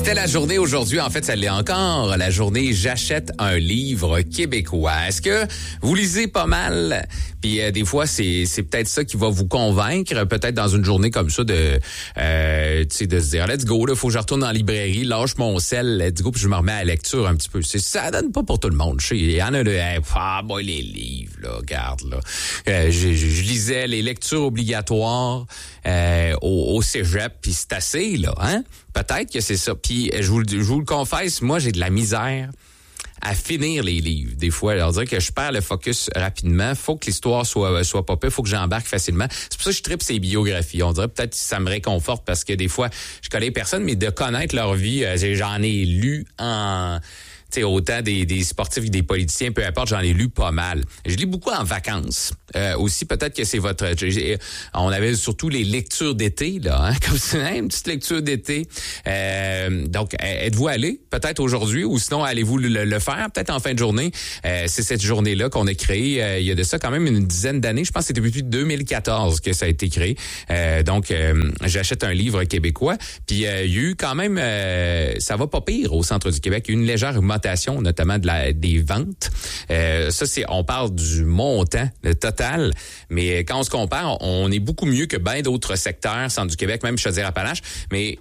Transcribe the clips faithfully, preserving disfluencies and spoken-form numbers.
C'était la journée aujourd'hui, en fait, ça l'est encore, la journée J'achète un livre québécois. Est-ce que vous lisez pas mal? Puis euh, des fois, c'est c'est peut-être ça qui va vous convaincre, peut-être dans une journée comme ça, de euh, tu sais, de se dire, let's go, là, faut que je retourne dans la librairie, lâche mon sel, let's go, puis je me remets à la lecture un petit peu. C'est, ça donne pas pour tout le monde. Je sais, il y en a de, hey, ah, boy, les livres, là, regarde, là. Euh, je, je, je lisais les lectures obligatoires euh, au, au cégep, puis c'est assez, là, hein? Peut-être que c'est ça. Puis je vous, je vous le confesse, moi, j'ai de la misère à finir les livres. Des fois, alors dire que je perds le focus rapidement. Faut que l'histoire soit soit popée, faut que j'embarque facilement. C'est pour ça que je tripe ces biographies. On dirait peut-être que ça me réconforte parce que des fois, je connais personne, mais de connaître leur vie, j'en ai lu en... Tu sais, autant des, des sportifs que des politiciens, peu importe, j'en ai lu pas mal. Je lis beaucoup en vacances. Euh, aussi, peut-être que c'est votre... On avait surtout les lectures d'été, là, hein, comme c'est une petite lecture d'été. Euh, donc, êtes-vous allé, peut-être aujourd'hui, ou sinon, allez-vous le, le faire, peut-être en fin de journée. Euh, c'est cette journée-là qu'on a créée. Euh, il y a de ça quand même une dizaine d'années. Je pense que c'était depuis deux mille quatorze que ça a été créé. Euh, donc, euh, j'achète un livre québécois. Puis, euh, il y a eu quand même... Euh, ça va pas pire au centre du Québec. Il y a eu une légère notamment de la, des ventes. Euh, ça, c'est, on parle du montant, le total, mais quand on se compare, on est beaucoup mieux que bien d'autres secteurs, centre du Québec, même Chaudière-Appalaches, mais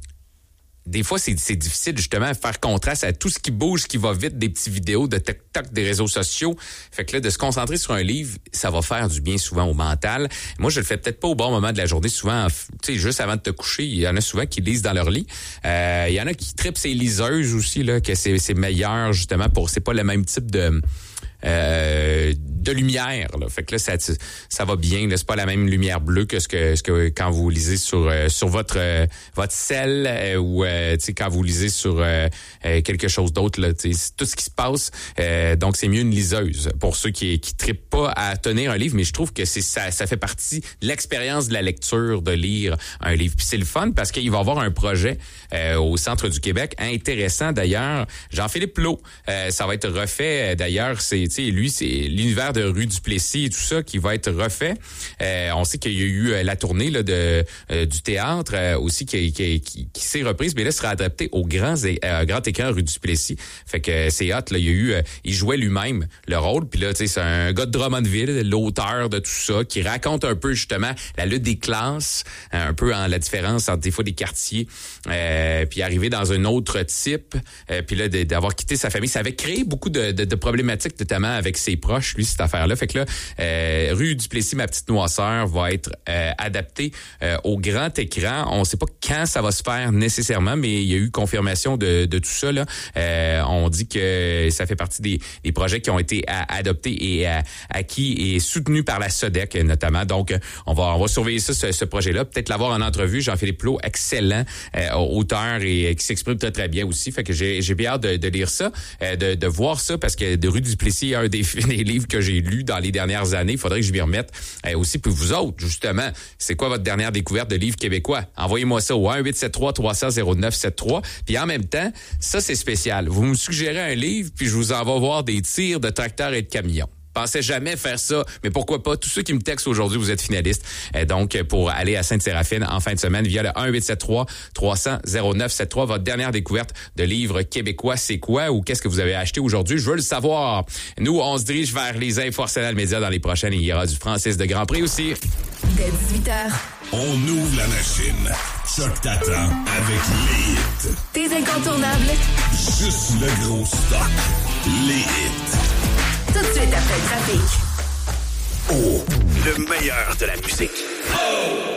des fois, c'est, c'est difficile justement de faire contraste à tout ce qui bouge, qui va vite, des petites vidéos de TikTok, des réseaux sociaux. Fait que là, de se concentrer sur un livre, ça va faire du bien souvent au mental. Moi, je le fais peut-être pas au bon moment de la journée. Souvent, tu sais, juste avant de te coucher, il y en a souvent qui lisent dans leur lit. Euh, il y en a qui trippent ces liseuses aussi, là, que c'est, c'est meilleur justement pour, c'est pas le même type de... Euh, de lumière, là. Fait que là, ça, ça va bien. Là, c'est pas la même lumière bleue que ce que, ce que quand vous lisez sur euh, sur votre euh, votre cell euh, ou euh, tu sais quand vous lisez sur euh, euh, quelque chose d'autre. Là, tu sais, tout ce qui se passe. Euh, donc, c'est mieux une liseuse pour ceux qui qui trippent pas à tenir un livre. Mais je trouve que c'est ça, ça fait partie de l'expérience de la lecture, de lire un livre. Puis c'est le fun parce qu'il va y avoir un projet euh, au centre du Québec intéressant d'ailleurs. Jean-Philippe Plot, euh, ça va être refait. D'ailleurs, c'est tu sais, lui, c'est l'univers de Rue Duplessis et tout ça qui va être refait. Euh, on sait qu'il y a eu euh, la tournée là, de euh, du théâtre euh, aussi qui, qui, qui, qui s'est reprise, mais là, sera adapté au grand, euh, grand écran Rue Duplessis. Fait que c'est hot, là. Il y a eu, euh, il jouait lui-même le rôle. Puis là, tu sais, c'est un gars de Drummondville, l'auteur de tout ça, qui raconte un peu justement la lutte des classes, un peu en la différence entre des fois des quartiers, euh, puis arriver dans un autre type, euh, puis là, d'avoir quitté sa famille. Ça avait créé beaucoup de, de, de problématiques, notamment avec ses proches, lui, cette affaire-là. Fait que là, euh, Rue Duplessis, ma petite noirceur, va être euh, adaptée euh, au grand écran. On ne sait pas quand ça va se faire nécessairement, mais il y a eu confirmation de, de tout ça. Là. Euh, on dit que ça fait partie des, des projets qui ont été à, adoptés et à, acquis et soutenus par la S O D E C notamment. Donc, on va, on va surveiller ça, ce, ce projet-là. Peut-être l'avoir en entrevue. Jean-Philippe Plot, excellent euh, auteur et euh, qui s'exprime très, très bien aussi. Fait que j'ai, j'ai bien hâte de, de lire ça, euh, de, de voir ça, parce que de Rue Duplessis, un des, des livres que j'ai lus dans les dernières années. Il faudrait que je m'y remette euh, aussi. Puis vous autres, justement, c'est quoi votre dernière découverte de livres québécois? Envoyez-moi ça au un huit sept trois trois zéro zéro neuf sept trois. Puis en même temps, ça, c'est spécial. Vous me suggérez un livre, puis je vous envoie voir des tirs de tracteurs et de camions. Pensais jamais faire ça, mais pourquoi pas? Tous ceux qui me textent aujourd'hui, vous êtes finalistes. Euh, donc, pour aller à Sainte-Séraphine en fin de semaine via le un huit sept trois trois zéro zéro zéro neuf sept trois. Votre dernière découverte de livres québécois, c'est quoi? Ou qu'est-ce que vous avez acheté aujourd'hui? Je veux le savoir. Nous, on se dirige vers les infos Arsenal Média dans les prochaines. Il y aura du Francis de Grand Prix aussi. Dès dix-huit heures. On ouvre la machine. Choc t'attend avec les hits. Tes incontournables. Juste le gros stock. Les hits. Tout de suite après le trafic. Oh, le meilleur de la musique. Oh!